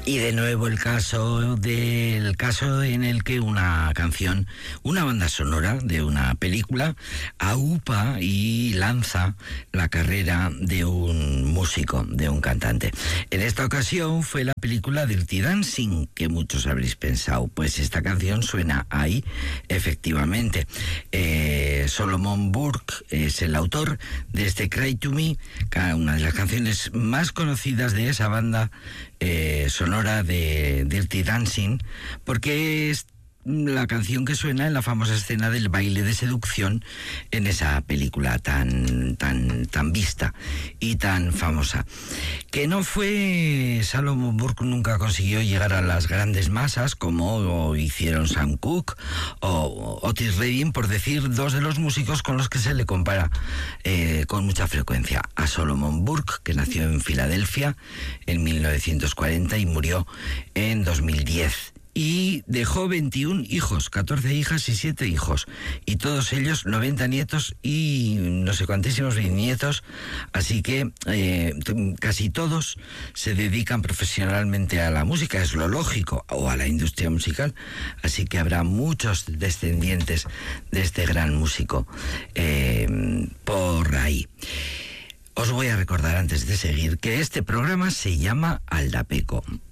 Y de nuevo el caso en el que una canción, una banda sonora de una película, aupa y lanza la carrera de un músico, de un cantante. En esta ocasión fue la película Dirty Dancing, que muchos habréis pensado, pues esta canción suena ahí, efectivamente. Solomon Burke es el autor de este Cry to Me, una de las canciones más conocidas de esa banda sonora de Dirty Dancing, porque es la canción que suena en la famosa escena del baile de seducción en esa película tan vista y tan famosa. Que no fue... Solomon Burke nunca consiguió llegar a las grandes masas como hicieron Sam Cooke o Otis Redding, por decir dos de los músicos con los que se le compara con mucha frecuencia. A Solomon Burke, que nació en Filadelfia en 1940 y murió en 2010. Y dejó 21 hijos, 14 hijas y 7 hijos. Y todos ellos 90 nietos y no sé cuantísimos nietos. Así que casi todos se dedican profesionalmente a la música, es lo lógico, o a la industria musical. Así que habrá muchos descendientes de este gran músico por ahí. Os voy a recordar antes de seguir que este programa se llama Aldapeco.